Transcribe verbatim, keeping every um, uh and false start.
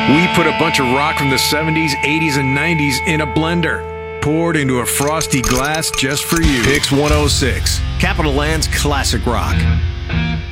We put a bunch of rock from the seventies, eighties, and nineties in a blender, poured into a frosty glass just for you. Pix one oh six, Capital Land's classic rock.